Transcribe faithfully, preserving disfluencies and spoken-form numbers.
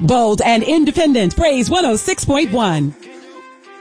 Bold and independent. Praise one oh six point one.